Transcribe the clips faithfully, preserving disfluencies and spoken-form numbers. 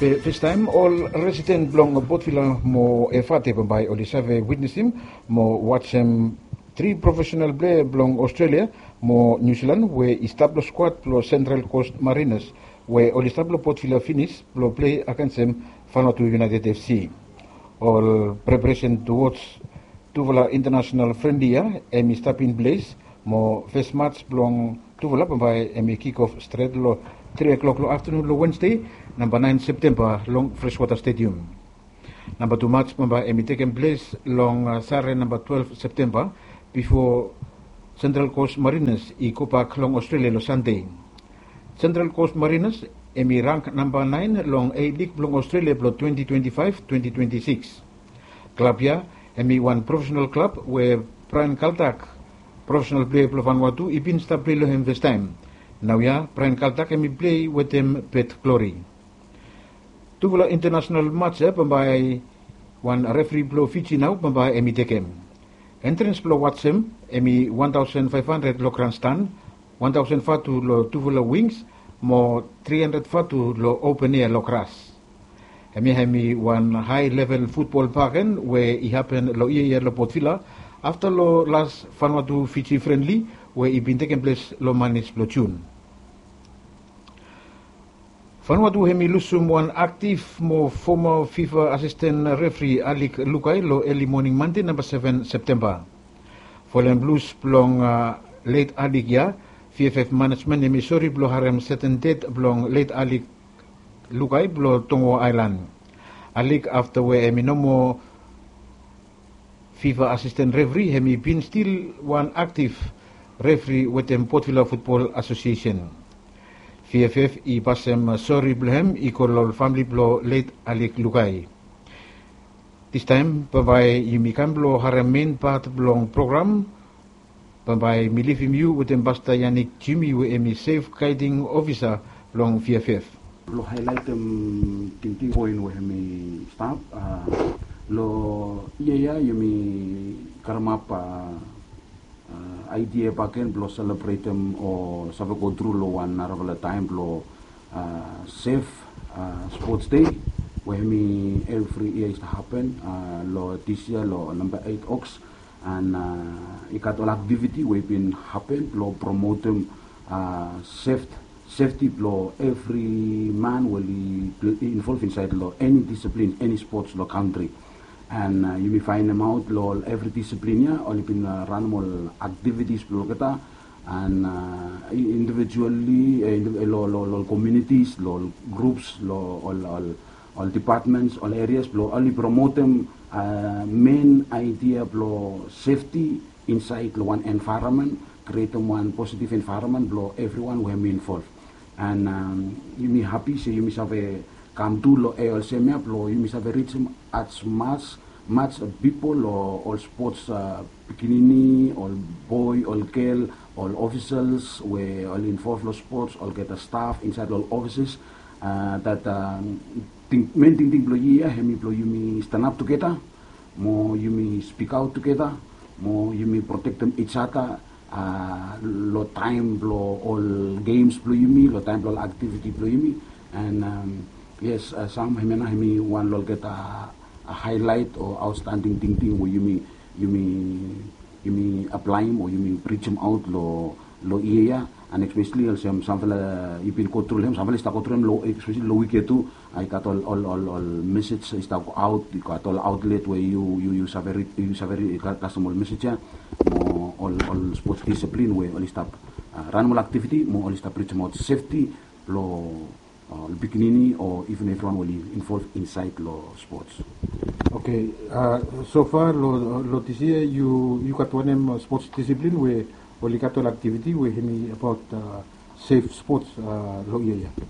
First time, all resident belong Botvila mo efate pambai olisave witness him mo watch him three professional player belong Australia mo New Zealand we established squad plo Central Coast Mariners we olistablo Botvila finish plo play against him Vanuatu United F C. All preparation towards Tuvalu international friendly ya emi step in place mo first match belong Tuvalu pambai emi kick off straight lo three o'clock lo afternoon lo Wednesday number nine September long Freshwater Stadium. Number two match pambai emi taken place long uh, Saturday number twelve September before Central Coast Mariners i Copac long Australia lo Sunday. Central Coast Mariners emi rank number nine long A League long Australia lo twenty twenty-five twenty twenty-six. Club ya emi one professional club where Brian Kaltak professional player lo Vanuatu i been start play lo him this time. Now ya Brian Kaltak emi play with him Pet Glory. Tuvalu international match eh, pambai one referee blow Fiji now pambai emi tekem. Entrance blow watch him emi one thousand five hundred lo grandstand, one thousand fatu lo Tuvalu wings, mo three hundred fatu lo open air lo grass. Emi hemi one high level football parken where it happened lo iya lo Botvila after lo last Vanuatu Fiji friendly where it been taken place lo manis lo June. Vanuatu hemi lusum one active mo former FIFA assistant referee Alik Lukai lo early morning Monday number seven September. Following blues belong uh, late Alik ya, V F F management hemi sorry blo harem certain date belong late Alik Lukai blo Tongo Island. Alik after where hemi no more FIFA assistant referee hemi been still one active referee with the Botvila Football Association. V F F i pasem sorry blehem i kolol family blo late Alik Lukai. This time pambai yumikam blo harem main part blong program pambai milifim you with Ambassador Yannick Jimmy we emi safeguarding officer blong V F F. Lo highlight um tinting point we hemi staff uh, lo iya ya yumi karamapa Uh, idea paken blo celebrate them or sabe go through lo one aravala time blo uh, safe uh, sports day where me every year is to happen uh, lo this year lo number eight ox and uh, ikat all activity we been happen blo promote them uh, safe safety blo every man will be involved inside lo any discipline any sports lo country. And uh, you may find them out lo every discipline ya all been uh, run more activities lo kita and uh, individually uh, indiv- lo, lo lo communities lo groups lo all all all departments all areas lo only promote them uh, main idea lo safety inside lo one environment create them one positive environment lo everyone will be involved and um, you may happy say you may have a come to lo all semia lo you may have a reach as much much people or all sports uh, beginning all boy all girl all officials we all involved lo sports all get a staff inside all offices uh, that um, think, main thing thing lo yeah hemi lo you may stand up together more you may speak out together more you may protect them each other uh, lo time lo all games lo you may lo time lo activity lo you may and um, yes, uh, some hemena hemi one lol get a, a highlight or outstanding thing thing where you may you may you may apply him or you may preach him out lo lo iya and especially also some some fella you been go through him some fella sta go through him lo especially lo week tu I got all all all, all message is out you got all outlet where you you use a very use a very customer message ya mo all all sports discipline where all stop uh, run more activity mo all stop preach about safety lo Uh, beginning or even everyone will be involved inside law sports. Okay, uh, so far lo lo this year you you got one um, sports discipline where only got all activity where hemi about uh, safe sports uh, lo yeah yeah.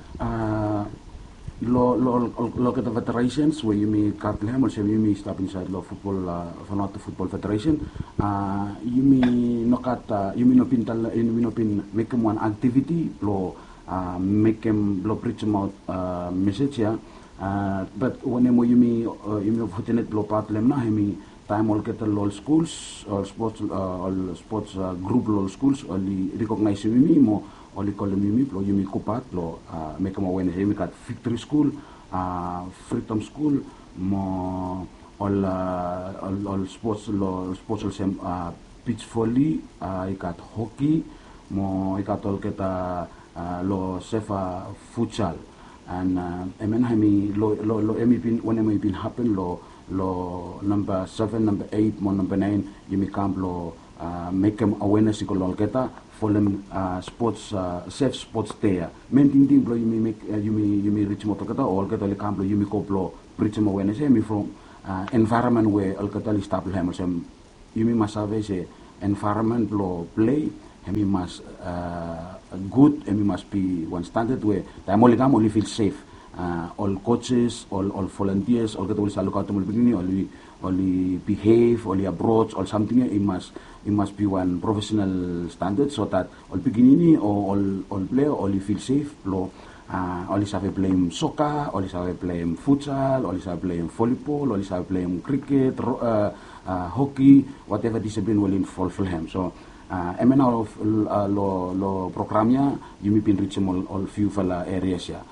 Uh, lo lo lo get the federations where you may cut them or you may stop inside law football uh, Vanuatu Football Federation. Uh, you may not cut uh, you may not pin you may not pin make them one activity lo. Uh, make them blow preach about uh, message ya uh, but when you me uh, you me fortunate blow part lem na hemi time all get all schools all sports uh, all sports uh, group all schools only recognize me mo oli kolem yumi lo yumi kupat lo uh, make mo awareness yumi kat Victory School, uh, Freedom School mo all uh, all, all sports lo sports sem uh, beach volley, uh, ikat hockey mo ikat all kita uh, lo sefa futsal and uh, emen hami lo lo lo emi pin when emi pin happen lo lo number seven, number eight, mo number nine yumi camp lo uh, make them awareness ko lo kita for them uh, sports uh, safe sports there men ting ting blo yumi make uh, yumi yumi reach mo to kita all kita le camp lo yumi ko blo preach mo awareness emi from uh, environment where all kita li stable hem sem yumi masave se environment blo play hemi must uh, good hemi must be one standard where the only game only feel safe uh, all coaches all all volunteers all kita boleh selalu kata mulai begini only only behave only approach or something it must it must be one professional standard so that all begini ni or all all player only feel safe lo uh, only sabe play soccer only sabe play futsal only sabe play volleyball only sabe play cricket uh, uh, hockey whatever discipline will involve him so uh, M N all of uh, lo lo programnya yumi pin reach all all few fala areas ya.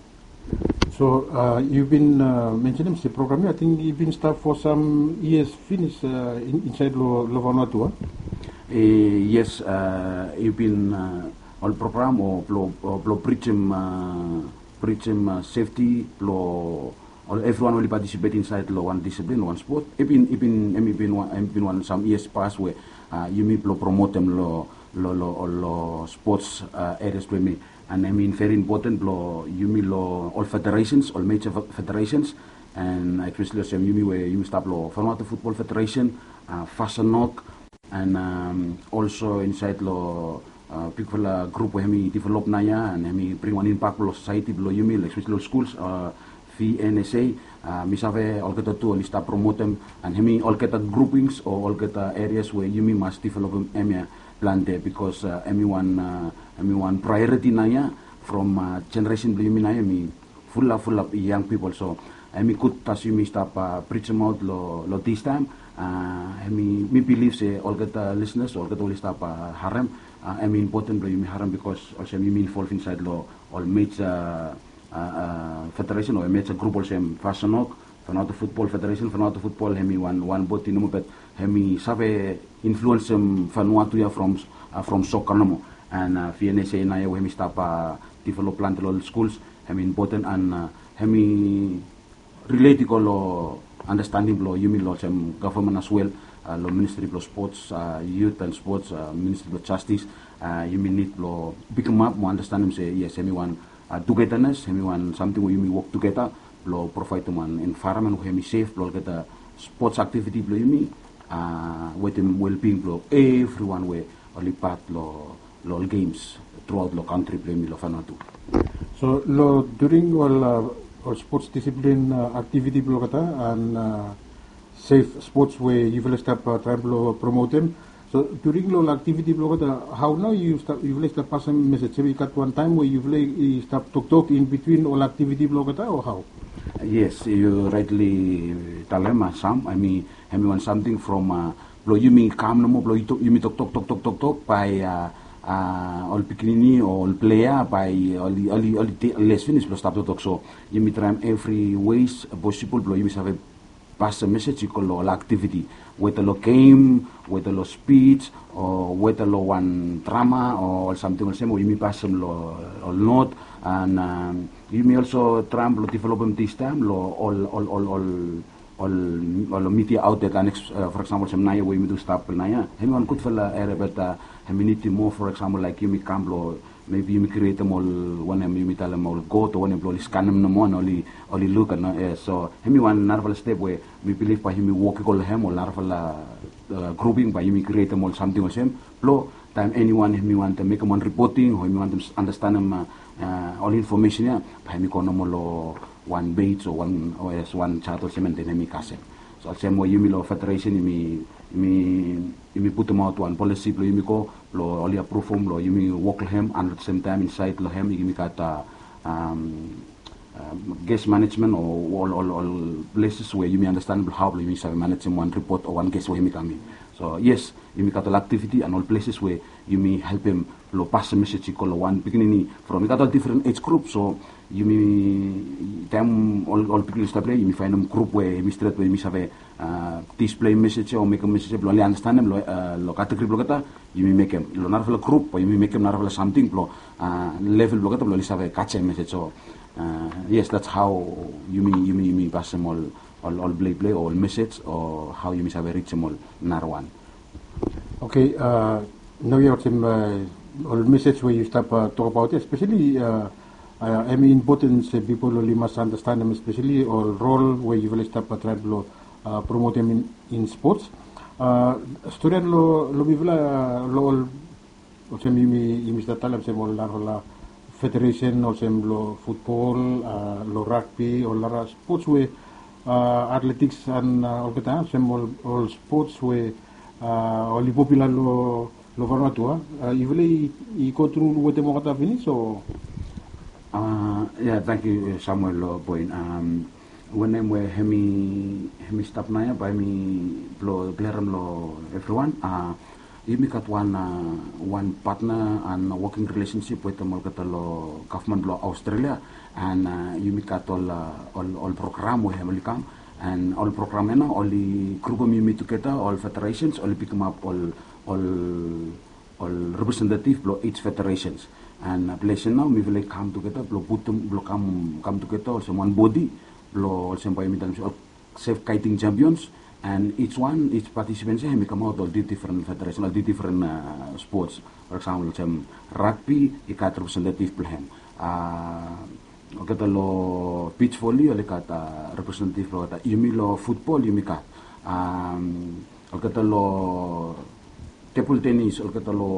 So uh, you've been uh, mentioning the program. I think you've been staff for some years. Finish uh, in, inside lo lo Vanuatu. Huh? Uh, yes, uh, you've been uh, all program or lo lo preach him uh, preach him uh, safety lo. All everyone will participate inside lo one discipline one sport. You've been you've been you've been one you've been one some years past where uh, you meet lo promote them lo lo lo lo sports uh, areas with me. And I mean very important lo yumi lo all federations all major federations and especially some yumi where you start lo Vanuatu Football Federation uh, Fasanok and um, also inside lo uh, people uh, group where we develop naya and we bring one impact lo society lo yumi like especially lo schools uh, V N S A uh, misave all kita tu all start promote them and hemi all kita groupings or all kita areas where yumi must develop them emia plan there because uh, everyone uh, everyone priority naya from uh, generation yumi naya mi full of full of young people so emi could tas yumi stop uh, preach them out lo lo this time uh, emi me believe say all kita listeners all kita all stop uh, harem uh, emi important yumi harem because also yumi involved inside lo all major uh, uh, federation or major group also Fasanok Vanuatu Football Federation Vanuatu Football hemi one one bot in but hemi sabe influence um, Vanuatu ya from uh, from soccer namo and uh, V N S A na ya hemi stop uh, develop plant lo schools hemi important and uh, hemi relate ko lo understanding lo yumi lo sem government as well uh, lo Ministry of Sports uh, Youth and Sports uh, Ministry of Justice uh, yumi need lo become up mo understand him say yes hemi one uh, togetherness hemi one something where yumi work together lo provide one environment where hemi safe lo kita sports activity lo yumi uh, with them well-being lo everyone where only part lo lo games throughout lo country lo yumi lo Vanuatu. So lo during all uh, all sports discipline uh, activity lo kata and uh, safe sports where you will start uh, try to promote them. So during lo activity lo kata how now you start you will start pass a message we got one time where you will start talk talk in between all activity lo kata or how? Yes, you rightly tell him uh, some. I mean, I mean something from uh, lo you mean come no more. Lo you mean talk talk talk talk talk talk by uh, uh, all pikinini all player by all all all less finish lo stop to talk so you mean try every ways possible. Lo you mean have pass a message called lo activity whether lo game whether lo speech or whether lo one drama or something the same. You mean pass them lo or not and. Um, You may also try to develop them this time, lo all all all all all all media outlet and uh, for example, some naya we do stop naya. Anyone could feel area, but uh, we need more. For example, like you may come lo maybe you may create them all one you may tell them all go to one employee scan them no one only only look and uh, so him one narval step where we believe by him walk all him or narval uh, grouping by you may create them all something or same. Lo time anyone him want to make them one reporting or him want to understand them. Uh, Uh, all information ya pa mi kono mo lo one bait or one or as one chat or semen demi kase so al semo yumi lo federation yumi yumi yumi put them out one policy lo yumi ko lo only approve lo yumi work him and at the same time inside lo him yumi kata um, um guest management or all all all places where you may understand how you may manage one report or one case where you may come in. So yes, you may all activity and all places where you may help him lo pass a message call one beginning from all different age groups. So you may them all all people play. You may find them group where you straight where you may have a display message or make a message. Lo understand them lo lo category lo kata. You may make them lo narval group or you may make them narval something lo level lo kata lo lisa have catch a message. So yes, that's how you may you may you may pass them all. All, all play play all message or how you miss have reach them all narwan. Okay, uh, now you have some uh, all message where you start uh, talk about it, especially uh, uh, I mean importance uh, people only must understand them, especially or role where you will start uh, try to uh, promote them in, in sports. Uh, student lo lo bivla lo o sem mi mi sta talam sem all la federation or sem lo football uh, lo rugby or la sports where Uh, athletics and uh, all kita sem all, all sports we uh, all popular lo lo Vanuatu uh, ivle I control what mo kata fini so uh yeah thank you Samuel lo point um when I'm where hemi hemi stop na ya by me lo clearam lo everyone uh imi kat one uh, one partner and working relationship with them all kata lo government lo Australia and uh, you meet all, uh, all all program we have come and all program na all the group you meet together all federations all pick them up all all all representative blow each federations and uh, place now we will come together blow put them blow come come together also one body blow also by meet all safe kiting champions and each one each participants have come out all the different federations all the different uh, sports for example some rugby ikat representative plan uh, kata lo beach volley oleh kata representative lo kata yumi lo football yumi kat um kata lo table tennis oleh kata lo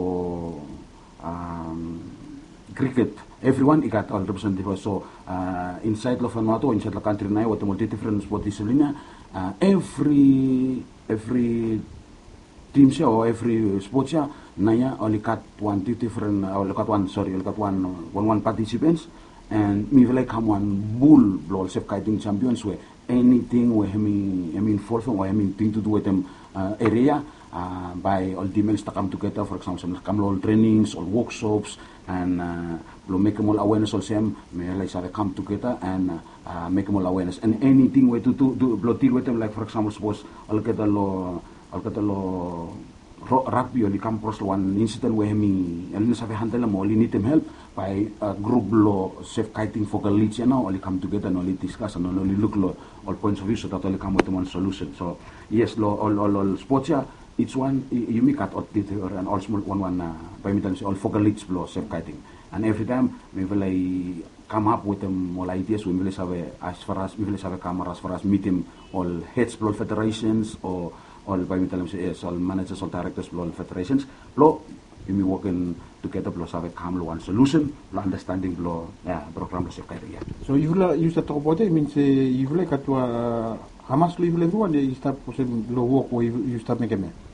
um cricket everyone ikat all representative so uh, inside lo Vanuatu inside lo country na what multi different sport discipline uh, every every team siya or every sport siya naya oleh kat one different oleh kat one sorry oleh kat one one one participants and me like come one bull blow self kiting champions where anything where hemi I mean involved or I mean thing to do with them uh, area uh, by all the men to come together for example some come all trainings or workshops and uh, blow make them all awareness all same me like have come together and uh, make them all awareness and anything where to do do blow deal with them like for example suppose all get the law all get the law rugby only come across one incident where me and have handle them only need them help by a group law safe kiting focal leads you know only come together and only discuss and only look law all points of view so that only come with one solution so yes law all all, all sports yeah each one you make at or and all small one one uh, by me all focal leads law safe kiting and every time we will I come up with them all ideas we will have as far as we will have a camera as far as meeting all heads blow federations or all by me yes all managers all directors all federations blow you may working together plus have a calm one solution understanding blow yeah program safe kiting yeah so you will use the talk about it means uh, you will like to uh, Hamas lo you everyone you start pushing lo work where you, you start making it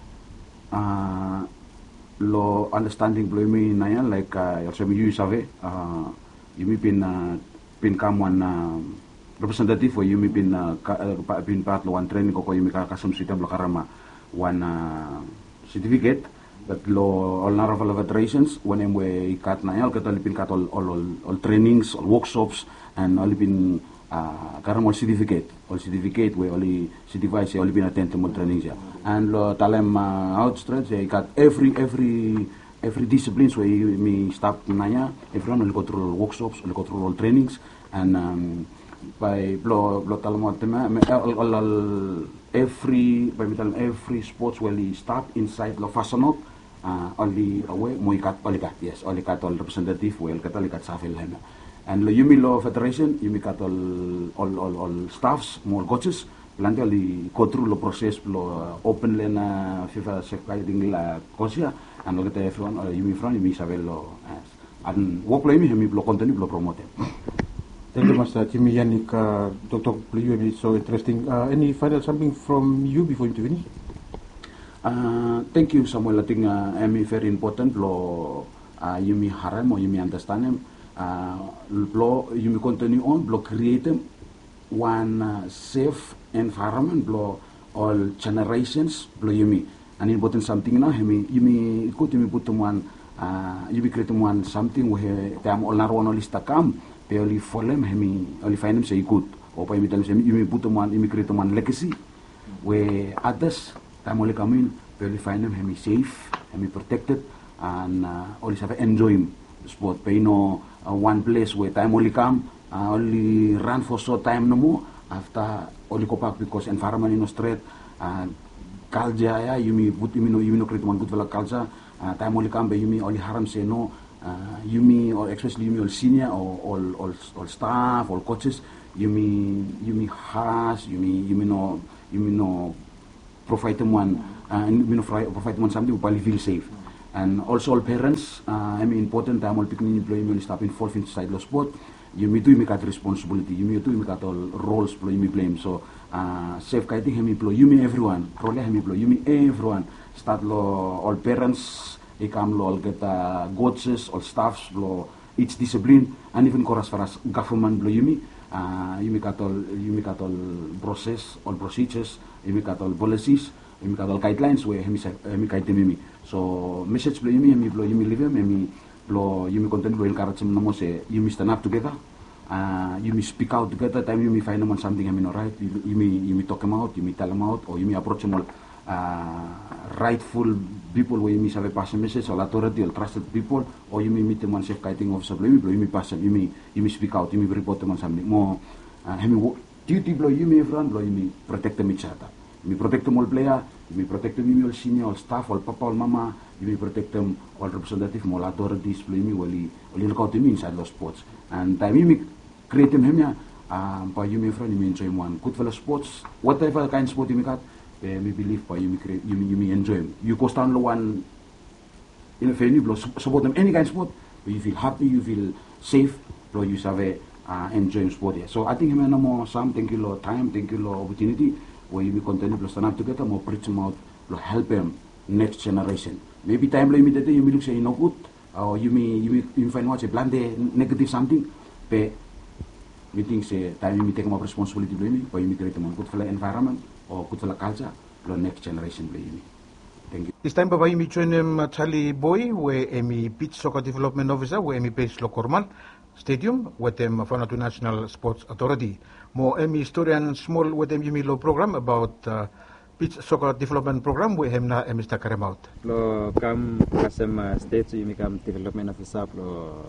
uh lo understanding blow me na yan like uh, also you save uh you may been uh, been come one uh, representative or you may been uh, uh, been part lo one training ko ko you may kasam sitam lo karama one uh, certificate that lo all narrow federations when em we kat na yan kata lipin kat all, all all all trainings all workshops and all been uh, karam all certificate all certificate we only certified say only been attend to more trainings yeah and lo talem uh, outstretch say kat every every every disciplines where you me stop nanya everyone will go through workshops will go through all trainings and um, by blow blow talem all, all, all every by metal every sports will start inside lo fasanot uh, only away mo ikat olikat yes only kat all representative well kat olikat safel hen and lo yumi lo federation yumi kat all all all, all staffs more coaches lanti ali go through lo process lo uh, open lena FIFA safe kiting la coachia and lo kata everyone uh, yumi front yumi safel lo uh, and work lo yumi yumi lo continue lo promote. Thank you, Master Jimmy Yannick. Uh, Doctor Pliu, it's so interesting. Uh, any final something from you before you finish? Uh, thank you, Samuel. I think uh, I'm very important. Lo, uh, you may haram or you may understand him. Uh, lo, you may continue on. Lo, create one uh, safe environment. Lo, all generations. Lo, you may an important something na hemi yumi ikut yumi putuman uh, yumi kretuman something where tam all narwan all istakam pe oli folem hemi oli finem se ikut opa yumi talim se yumi putuman yumi kretuman legacy where others tam oli kamin pe oli finem hemi safe hemi protected and uh, oli save enjoy sport pe no uh, one place where time only come uh, only run for short time no more after only go back because environment in Australia uh, culture ya yumi but yumi no yumi no create one good vela culture uh, time only come be yumi only haram say no uh, yumi or especially yumi all senior or all all all staff all coaches yumi yumi has yumi yumi no yumi no provide them one uh, yumi no provide them one something who feel safe. And also all parents, uh, I mean important time all picking employee will stop involved inside the sport. You me too, you make that responsibility. You me too, you make that all roles play me blame. So uh, safeguarding him employ. You me everyone. Role him employ. You me everyone. Start lo all parents. They come lo all get uh, coaches, all staffs lo each discipline, and even as far as government lo you me. Uh, you make that all. You make that all process, all procedures. You make that all policies. You make that all guidelines where him him guide me. So message blow yumi yumi blow yumi live yumi blow yumi content blow encourage them namo say yumi stand up together, uh, yumi speak out together. Time yumi find them on something I mean alright. Yumi yumi talk them out, yumi tell them out, or yumi approach them all uh, rightful people where yumi have a pass a message or authority or trusted people, or yumi meet them on safeguarding officer blow yumi blow yumi pass them yumi yumi speak out yumi report them on something more. Uh, yumi duty blow yumi everyone blow yumi protect them each other. You protect them all player, you protect them all senior, all staff, all papa, all mama, you protect them all representative, all authorities, play me, all look out to me inside those sports. And time you create them here, um, by you me friend, you enjoy one good for the sports, whatever kind of sport you got, eh, me believe by you create, you you me enjoy them. You go stand one in a venue, blow support them any kind of sport, but you feel happy, you feel safe, blow you have a uh, enjoy sport here. So I think him no more some thank you Lord time, thank you Lord opportunity. Where you continue to stand up together, more preach them out, to help them next generation. Maybe time like immediately you may look say no good, or you may you may, you may find what's a bland negative something, but we think say time you may take more responsibility to me, or you may create a good for the environment or good for the culture, for next generation play me. Thank you. This time baba you may join him uh, Charlie Boy, where Emi Beach Soccer Development Officer, where Emi plays Lokormal Stadium with them Vanuatu National Sports Authority. More Emi historian small with them Yumi Lo program about uh, beach soccer development program with him na Emi Stakarem out. Lo kam kasem uh, state Yumi kam development officer lo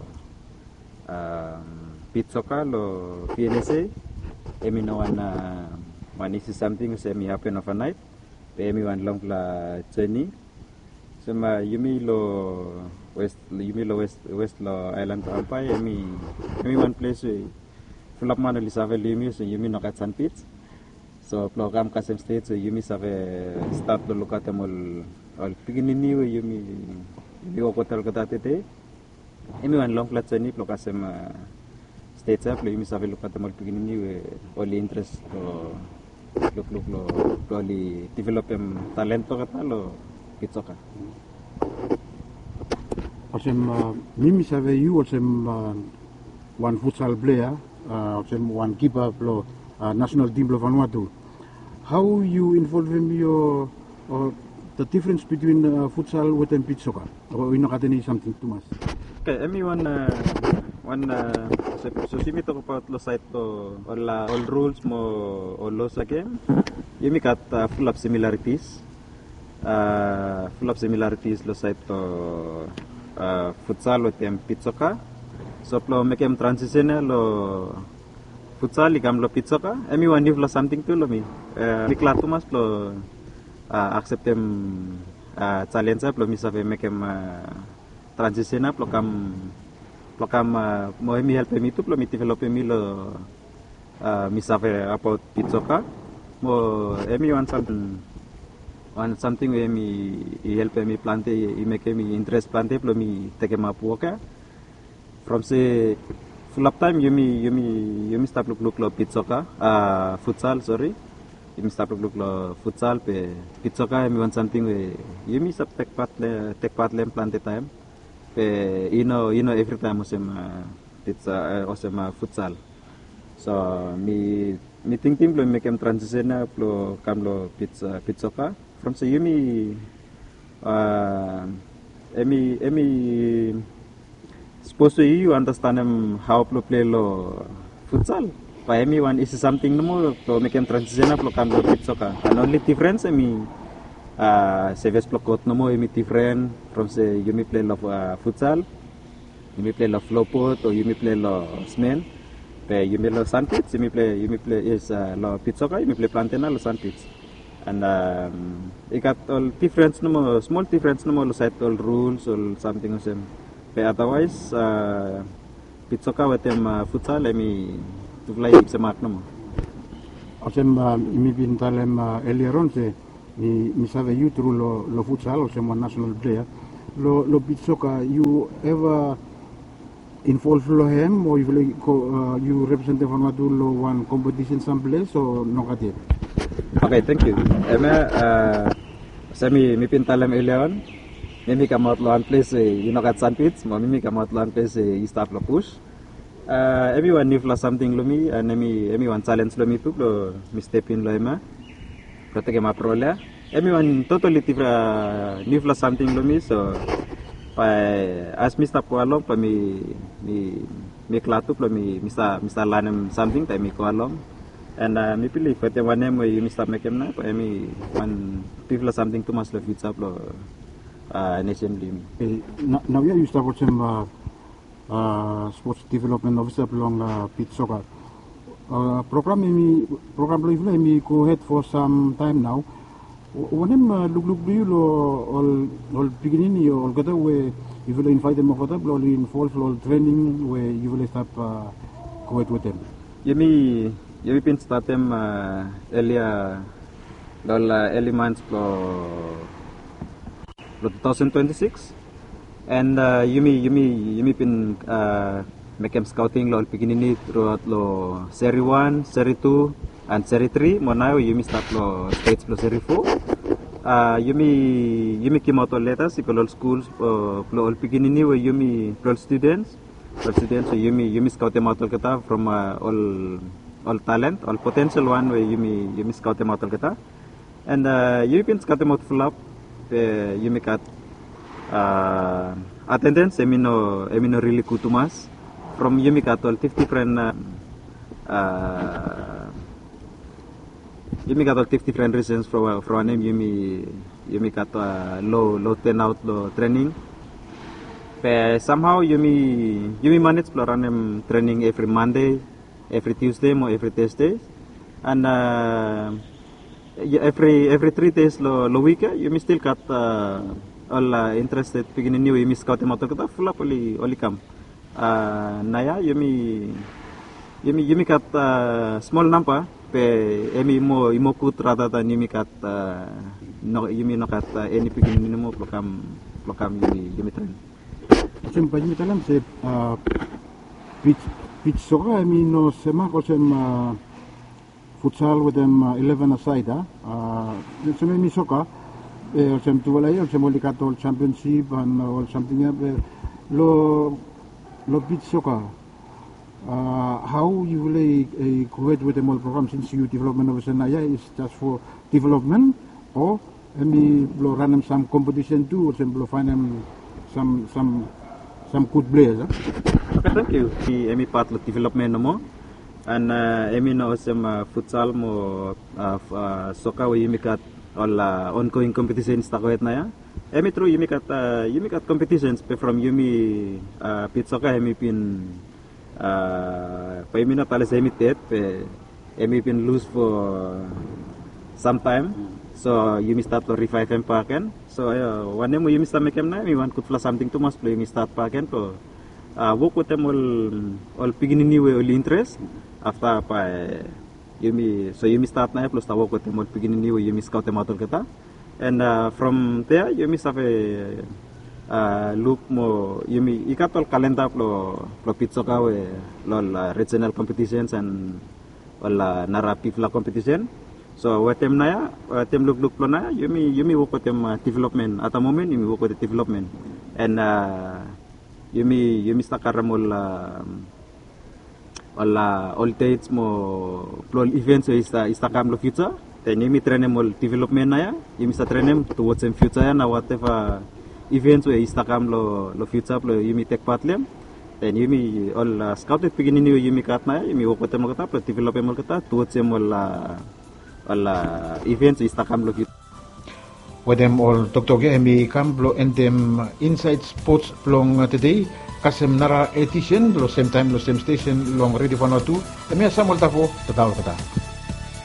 um, beach soccer lo P N S A. Emi no one uh, one is something so Emi happen overnight. Pe Emi one long la journey. So ma Yumi lo west Yumi lo west west lo island Ampai Emi Emi one place we Fulap man oli save limi so yumi no katsan pits. So program kasem state so yumi save start lo lokate mol ol piginini we yumi yumi okotel kata tete. Emi wan long plat seni pro kasem state sa yumi save lokate mol piginini we oli interest lo lo lo lo oli develop em talento kata lo kitsoka. Osem uh, mimi save you osem uh, one futsal player. Uh, one keeper for uh, national team of Vanuatu. How you involve in your uh, the difference between uh, futsal with and beach soccer? Or we not any something too much? Okay, I one uh, one uh, so, so si mi talk about lo site to all uh, all rules mo all laws sa game. You make at uh, full of similarities. Uh, full of similarities lo site to uh, futsal with and beach soccer. So plo mekem transition lo futsal ikam lo pitsoka emi one if lo something to lo mi mikla tu mas plo acceptem challenge plo mi save mekem transition plo kam plo kam mo emi help mi tu plo mi develop mi lo mi save about pitsoka mo emi one something one something we mi help mi plante i make mi interest plante plo mi take ma puoka. From say full up time, you me you me you me start look look lo pitsoka, uh futsal sorry, you me start look look lo futsal pe pitsoka. You want something we you me start take part le take part le plant time, pe you know you know every time osema pitsa osema futsal. So me me think team lo make em transition lo kam lo pitsa pitsoka. From say you me uh, emi emi supposed to you understand um, how to play lo futsal. Pa emi one is something no more to make him transition up lo kam lo pit soccer. And only difference emi uh, service lo court no more emi different from say you may play lo uh, futsal, you may play lo flowput or you may play lo smen. Pa you may lo sandpits, you may play you may play is uh, lo pit soccer, you may play plantena lo sandpits. And um, it got all difference no more, small difference no more lo set all rules or something or same. But otherwise, uh, pit soccer with them uh, futsal, I mean, to play semak no more. Osem imi bin talem earlier on se mi mi save you through lo lo futsal osem one national player lo lo pit soccer you ever involved lo hem or you uh, you represent the Vanuatu lo one competition someplace or no kati? Okay, thank you. Eme uh, semi mi pin talem earlier on. Mimi come out one place, you know, at Sandpits. Mimi come out one place, you start to push. Uh, everyone knew for something lumi, and everyone challenge lumi too. Lo, mi step in lo ema. Protege ma prole. Everyone totally different knew for something lumi. So, by as mi stop ko along, pa mi mi mi klatu lo mi mista mista lanem something, tay mi ko along. And uh, mi pili, pwede one name you mi stop makem na, pa mi one people something too much lo fits up lo. Uh, okay. Now you start watching uh, uh, sports development officer along uh, pit soccer. Uh, program ini program lo ifla ini go ahead for some time now. When uh, look look do you lo all all beginning you all kata we you will invite them over all involved all training where you will start uh, go ahead with them. Yumi yumi pin start them uh, earlier all uh, early months lo twenty twenty-six and uh, yumi yumi yumi pin uh, make em scouting lo beginning throughout lo series one, series two and series three monayo yumi start lo states lo series four uh, yumi yumi came out letters all schools uh, lo beginning we yumi pro students pro students so yumi yumi scout them out kata from uh, all all talent all potential one we yumi yumi scout them out kata and uh, yumi pin scout them out full up Uh, you make at uh, attendance emino emino really kutumas from you make at all fifty friend uh, uh, you make at all fifty friend reasons from from name you me you make at uh, low low ten out low training but somehow you me you me manage to run training every Monday every Tuesday or every Thursday and uh, every every three days lo lo week you may still got uh, all uh, interested beginning new you may scout motor kita full up oli oli kam uh, naya you may you may you may got uh, small number pe emi mo imo kut rather than you may got uh, no you may not got uh, any beginning mo program program you may you may train sem banyi talam se uh, pitch pitch soccer I mean no sema ko sem uh, futsal with them uh, eleven aside ah uh, so many soccer eh some to wala yo some all championship and uh, or something else uh, lo lo beach soccer uh, how you will uh, create with them all program since you development of Senaya is just for development or any lo run them some competition too or some lo find them some some some good players ah okay, thank you the emi part of development no more and uh, emi no some uh, futsal mo uh, uh, soccer we yimikat all uh, ongoing competitions takoet na ya emi through yimikat uh, yimikat competitions pe from yumi uh, pit soccer emi pin uh, pa emi na tala sa emi tet pe emi pin lose for some time so yumi start to revive em paken so uh, one mo yumi start makem na emi want could flash something to mas play yumi start paken ko uh, work with them all all beginning new all interest after pa yumi so yumi start na plus tawo ko temol beginning new yumi scout temator kita and uh, from there yumi sabe uh, look mo yumi ikatol kalenda plo plo pitso ka we lol uh, regional competitions and wala narrative la competition so wetem na ya wetem look look plo na yumi yumi wo ko tem uh, development at the moment yumi wo ko development and uh, yumi yumi stakaramol uh, wala all dates mo plol events so ista ista kam lo future then yumi train em ol development na ya, yumi sa train em towards em future ya na whatever events we istakam lo lo future lo yumi take part lem. Then yumi all uh, scouted beginning yumi kat na yumi wokote mo kata, develop mo kata towards em all uh, all uh, events istakam lo future. Wadem all doktor ge mi kam blo endem inside sports blong uh, today kasem nara edition lo same time lo same station long ready for no two. Kami samol tafo tataw kata.